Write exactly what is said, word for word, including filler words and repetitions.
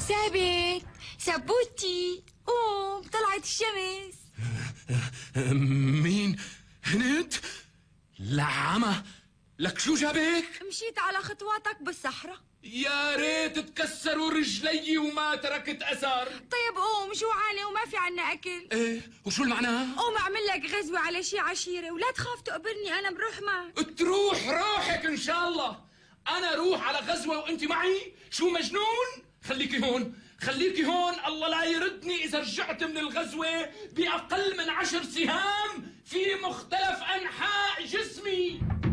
ثابت ثبوتي قوم طلعت الشمس. مين؟ هند؟ لعمة لك شو جابك؟ مشيت على خطواتك بالصحراء. يا ريت تكسروا رجلي وما تركت اثر. طيب قوم جوعانة وما في عنا اكل. ايه وشو المعنى؟ قوم اعمل لك غزوة على شي عشيرة ولا تخاف تقبرني انا بروح معك. تروح روحك ان شاء الله. انا روح على غزوة وانت معي؟ شو مجنون؟ خليكي هون خليكي هون، الله لا يردني اذا رجعت من الغزوة باقل من عشر سهام في مختلف انحاء جسمي.